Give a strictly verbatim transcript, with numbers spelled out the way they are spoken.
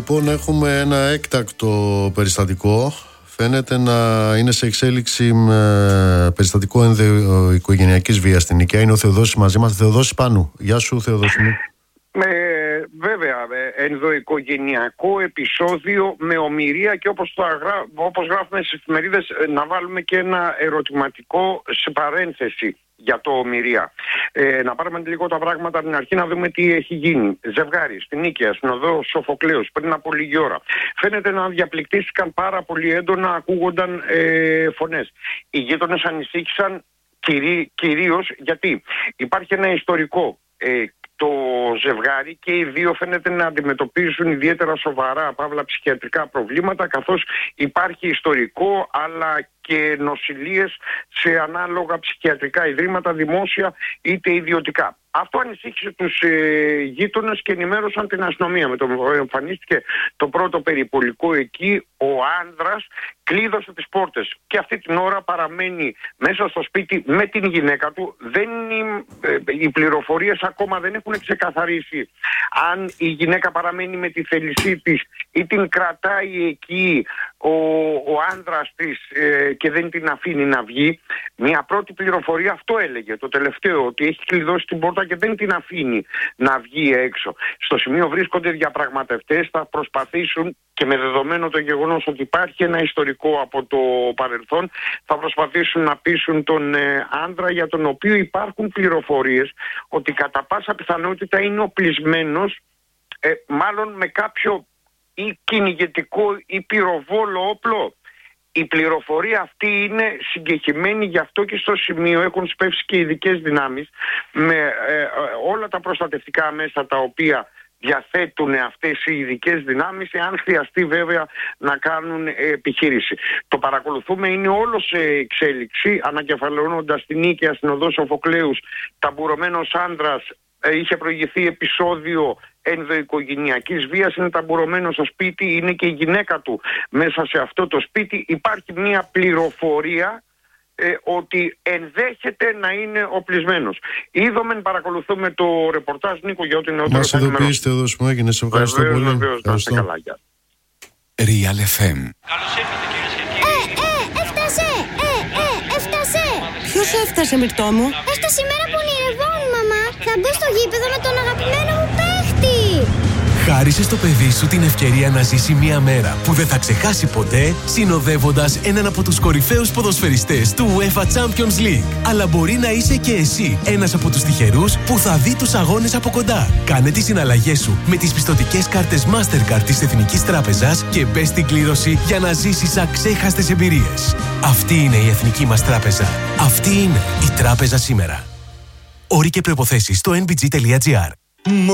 Λοιπόν, έχουμε ένα έκτακτο περιστατικό. Φαίνεται να είναι σε εξέλιξη με περιστατικό ενδοοικογενειακής βίας στην Νικαία. Είναι ο Θεοδόσης μαζί μας. Θεοδόση Πάνου. Γεια σου, Θεοδόση μου. Ε, βέβαια, ενδοοικογενειακό επεισόδιο με ομηρία και όπως, το αγρά... όπως γράφουμε στις εφημερίδες, να βάλουμε και ένα ερωτηματικό σε παρένθεση για το ομηρία. Ε, να πάρουμε λίγο τα πράγματα από την αρχή, να δούμε τι έχει γίνει. Ζευγάρι στην Νίκαια, στην οδό Σοφοκλέους, πριν από λίγη ώρα. Φαίνεται να διαπληκτίστηκαν πάρα πολύ έντονα, ακούγονταν ε, φωνές. Οι γείτονες ανησύχησαν κυρί, κυρίως γιατί υπάρχει ένα ιστορικό. Ε, το ζευγάρι και οι δύο φαίνεται να αντιμετωπίζουν ιδιαίτερα σοβαρά παύλα ψυχιατρικά προβλήματα, καθώς υπάρχει ιστορικό αλλά και νοσηλείες σε ανάλογα ψυχιατρικά ιδρύματα, δημόσια είτε ιδιωτικά. Αυτό ανησύχησε τους ε, γείτονες και ενημέρωσαν την αστυνομία. Με το εμφανίστηκε το πρώτο περιπολικό εκεί, ο άνδρας κλείδωσε τις πόρτες και αυτή την ώρα παραμένει μέσα στο σπίτι με την γυναίκα του. Δεν, ε, οι πληροφορίες ακόμα δεν έχουν ξεκαθαρίσει αν η γυναίκα παραμένει με τη θέλησή της ή την κρατάει εκεί ο, ο άνδρας της ε, και δεν την αφήνει να βγει. Μια πρώτη πληροφορία αυτό έλεγε, το τελευταίο, ότι έχει κλειδώσει την πόρτα και δεν την αφήνει να βγει έξω. Στο σημείο βρίσκονται διαπραγματευτές, θα προσπαθήσουν, και με δεδομένο το γεγονός ότι υπάρχει ένα ιστορικό από το παρελθόν, θα προσπαθήσουν να πείσουν τον ε, άντρα, για τον οποίο υπάρχουν πληροφορίες ότι κατά πάσα πιθανότητα είναι οπλισμένος, ε, μάλλον με κάποιο ή κυνηγετικό ή πυροβόλο όπλο. Η πληροφορία αυτή είναι συγκεκριμένη, γι' αυτό και στο σημείο έχουν σπεύσει και ειδικές δυνάμεις με ε, όλα τα προστατευτικά μέσα τα οποία διαθέτουν αυτές οι ειδικές δυνάμεις, εάν χρειαστεί βέβαια να κάνουν επιχείρηση. Το παρακολουθούμε, είναι όλο σε εξέλιξη, ανακεφαλαιώνοντας την Νίκαια στην οδό Σοφοκλέους, ταμπουρωμένος άνδρας. Είχε προηγηθεί επεισόδιο ενδοοικογενειακής βίας, είναι ταμπουρωμένος στο σπίτι, είναι και η γυναίκα του μέσα σε αυτό το σπίτι. Υπάρχει μια πληροφορία ε, ότι ενδέχεται να είναι οπλισμένος. Είδομεν, παρακολουθούμε το ρεπορτάζ, Νίκο, για ό,τι νεότερο. Μας ειδοποιήσετε εδώ, μου έγινε. Σε ευχαριστώ βεβαίως, πολύ. Βεβαίως, ευχαριστώ. καλά, για. Real εφ εμ. Καλώς ήρθατε, κυρίες και κύριοι. Ε, ε, έφτασε! Ε, ε, έφτασε! Ποιος έφτασε, Μυρτώ μου? Έφτασε η μέρα που ονειρευόμουν, μαμά. Θα μπω στο γήπεδο με τον αγαπημένο μου παίχτη. Χάρισε στο παιδί σου την ευκαιρία να ζήσει μια μέρα που δεν θα ξεχάσει ποτέ, συνοδεύοντας έναν από τους κορυφαίους ποδοσφαιριστές του UEFA Champions League. Αλλά μπορεί να είσαι και εσύ ένας από τους τυχερούς που θα δει τους αγώνες από κοντά. Κάνε τις συναλλαγές σου με τις πιστωτικές κάρτες Mastercard της Εθνικής Τράπεζας και μπες στην κλήρωση για να ζήσεις αξέχαστες εμπειρίες. Αυτή είναι η Εθνική μας Τράπεζα. Αυτή είναι η Τράπεζα σήμερα. Όροι και προϋποθέσεις στο εν μπι τζι τελεία τζι άρ.